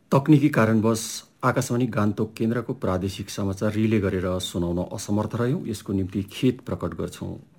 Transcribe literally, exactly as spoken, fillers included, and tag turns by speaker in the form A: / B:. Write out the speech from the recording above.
A: तकनिकी कारणवश आकाशवाणी गान्तोक केन्द्रको प्रादेशिक समाचार रिले गरेर सुनाउन असमर्थ रह्यौँ। यसको निम्ति खेद प्रकट गर्छौँ।